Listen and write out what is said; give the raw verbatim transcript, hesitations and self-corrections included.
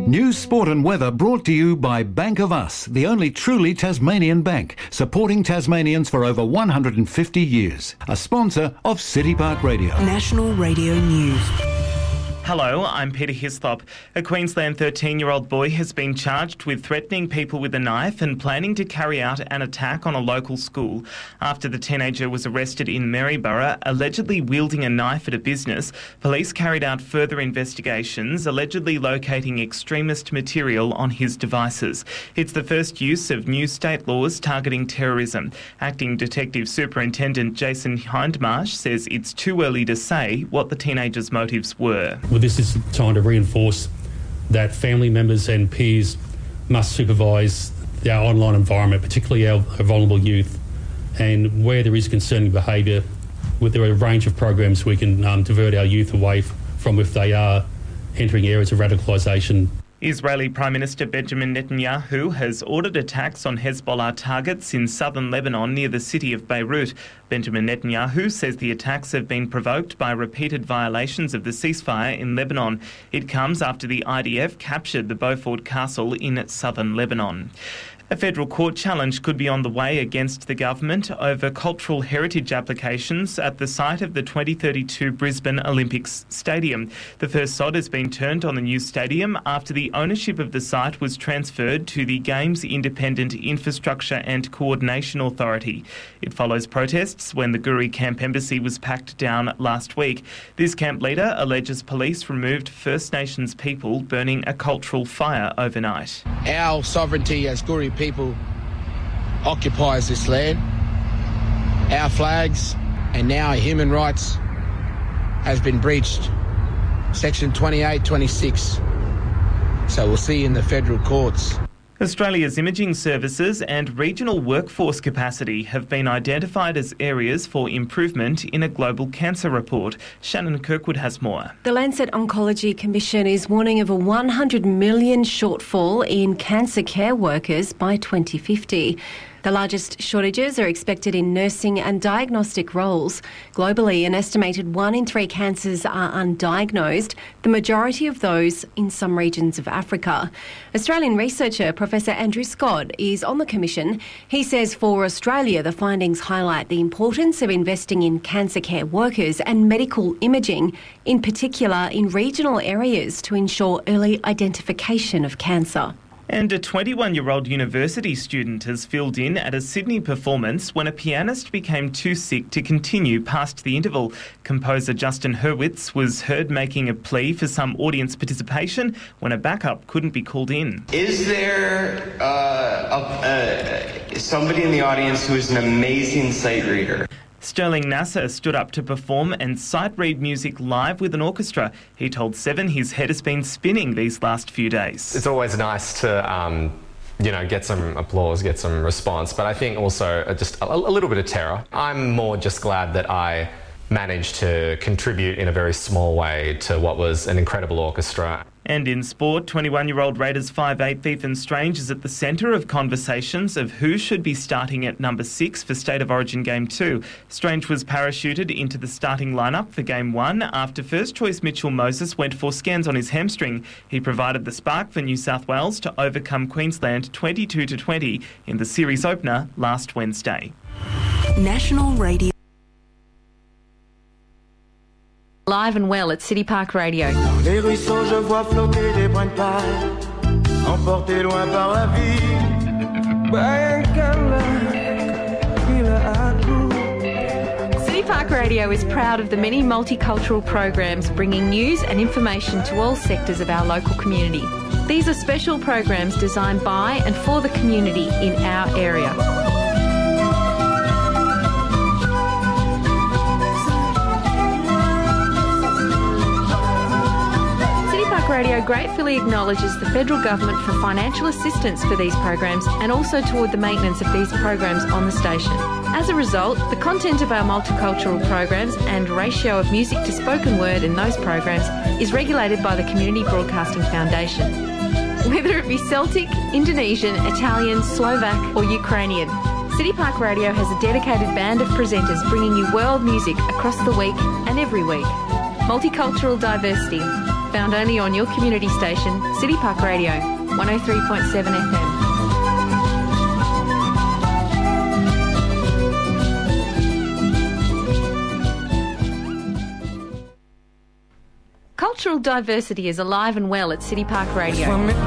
News, sport and weather brought to you by Bank of Us, the only truly Tasmanian bank, supporting Tasmanians for over one hundred fifty years. A sponsor of City Park Radio. National Radio News. Hello, I'm Peter Hislop. A Queensland thirteen-year-old boy has been charged with threatening people with a knife and planning to carry out an attack on a local school. After the teenager was arrested in Maryborough, allegedly wielding a knife at a business, police carried out further investigations, allegedly locating extremist material on his devices. It's the first use of new state laws targeting terrorism. Acting Detective Superintendent Jason Hindmarsh says it's too early to say what the teenager's motives were. Well, this is time to reinforce that family members and peers must supervise our online environment, particularly our, our vulnerable youth. And where there is concerning behaviour, with there are a range of programs we can um, divert our youth away from if they are entering areas of radicalisation. Israeli Prime Minister Benjamin Netanyahu has ordered attacks on Hezbollah targets in southern Lebanon near the city of Beirut. Benjamin Netanyahu says the attacks have been provoked by repeated violations of the ceasefire in Lebanon. It comes after the I D F captured the Beaufort Castle in southern Lebanon. A federal court challenge could be on the way against the government over cultural heritage applications at the site of the twenty thirty-two Brisbane Olympics Stadium. The first sod has been turned on the new stadium after the ownership of the site was transferred to the Games Independent Infrastructure and Coordination Authority. It follows protests when the Guri Camp Embassy was packed down last week. This camp leader alleges police removed First Nations people burning a cultural fire overnight. Our sovereignty as Guri people occupies this land. Our flags and now our human rights has been breached. Section twenty-eight, twenty-six. So we'll see in the federal courts. Australia's imaging services and regional workforce capacity have been identified as areas for improvement in a global cancer report. Shannon Kirkwood has more. The Lancet Oncology Commission is warning of a one hundred million shortfall in cancer care workers by twenty fifty. The largest shortages are expected in nursing and diagnostic roles. Globally, an estimated one in three cancers are undiagnosed, the majority of those in some regions of Africa. Australian researcher Professor Andrew Scott is on the Commission. He says for Australia, the findings highlight the importance of investing in cancer care workers and medical imaging, in particular in regional areas, to ensure early identification of cancer. And a twenty-one-year-old university student has filled in at a Sydney performance when a pianist became too sick to continue past the interval. Composer Justin Hurwitz was heard making a plea for some audience participation when a backup couldn't be called in. Is there uh, a, uh, somebody in the audience who is an amazing sight reader? Sterling Nasser stood up to perform and sight-read music live with an orchestra. He told Seven his head has been spinning these last few days. It's always nice to, um, you know, get some applause, get some response, but I think also just a, a little bit of terror. I'm more just glad that I managed to contribute in a very small way to what was an incredible orchestra. And in sport, twenty-one-year-old Raiders five eight Ethan Strange is at the centre of conversations of who should be starting at number six for State of Origin Game two. Strange was parachuted into the starting lineup for Game one after first-choice Mitchell Moses went for scans on his hamstring. He provided the spark for New South Wales to overcome Queensland twenty-two to twenty in the series opener last Wednesday. National Radio. Live and well at City Park Radio. Les ruisseaux, je vois flotter des brins de paille, emportés loin par la vie. City Park Radio is proud of the many multicultural programs bringing news and information to all sectors of our local community. These are special programs designed by and for the community in our area. Radio gratefully acknowledges the federal government for financial assistance for these programs and also toward the maintenance of these programs on the station. As a result, the content of our multicultural programs and ratio of music to spoken word in those programs is regulated by the Community Broadcasting Foundation. Whether it be Celtic, Indonesian, Italian, Slovak or Ukrainian, City Park Radio has a dedicated band of presenters bringing you world music across the week and every week. Multicultural diversity, found only on your community station, City Park Radio, one oh three point seven F M. Cultural diversity is alive and well at City Park Radio.